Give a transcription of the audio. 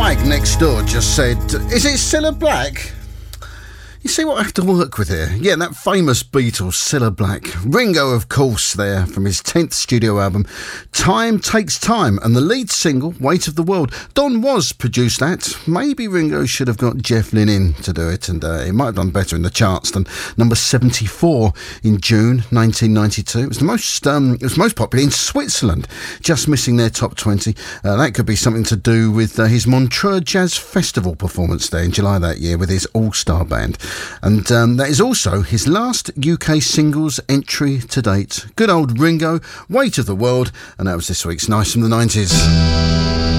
Mike next door just said, is it Cilla Black? You see what I have to work with here? Yeah, that famous Beatles, Cilla Black. Ringo, of course, there, from his 10th studio album, Time Takes Time, and the lead single, Weight of the World. Don Was produced that. Maybe Ringo should have got Jeff Lynne in to do it, and he might have done better in the charts than number 74 in June 1992. It was most popular in Switzerland, just missing their top 20. That could be something to do with his Montreux Jazz Festival performance there in July that year with his all-star band. And that is also his last UK singles entry to date. Good old Ringo, Weight of the World, and that was this week's Nice from the 90s.